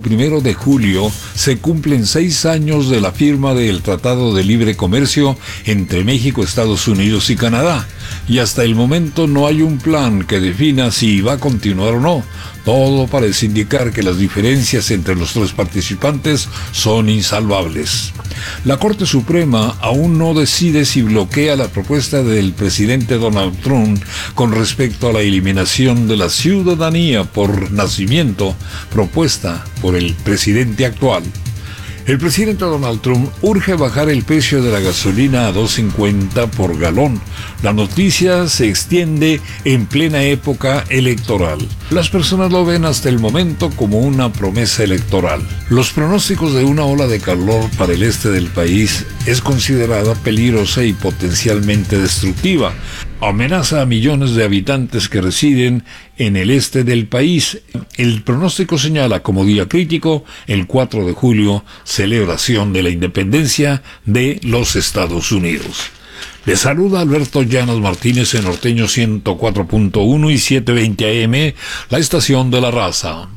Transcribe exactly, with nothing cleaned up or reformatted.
primero de julio se cumplen seis años de la firma del Tratado de Libre Comercio entre México, Estados Unidos y Canadá, y hasta el momento no hay un plan que defina si va a continuar o no. Todo parece indicar que las diferencias entre los tres participantes son insalvables. La Corte Suprema aún no decide si bloquea la propuesta del presidente Donald Trump con respecto a la eliminación de la ciudadanía por nacimiento propuesta por el presidente actual. El presidente Donald Trump urge bajar el precio de la gasolina a dos cincuenta por galón. La noticia se extiende en plena época electoral. Las personas lo ven hasta el momento como una promesa electoral. Los pronósticos de una ola de calor para el este del país es considerada peligrosa y potencialmente destructiva. Amenaza a millones de habitantes que residen en el este del país. El pronóstico señala como día crítico el cuatro de julio, celebración de la independencia de los Estados Unidos. Le saluda Alberto Llanos Martínez en Norteño ciento cuatro punto uno y setecientos veinte A M, la estación de la raza.